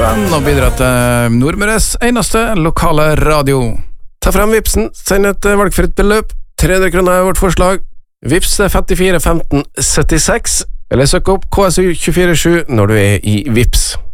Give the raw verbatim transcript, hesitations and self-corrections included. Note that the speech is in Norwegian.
radioen og bidra til Nordmøres eneste lokale radio. Ta frem Vipsen, send et valgfritt beløp, tre hundre kroner er vårt forslag. Vips femtifire femten syttiseks, eller søk opp K S U to fire sju når du er i Vips.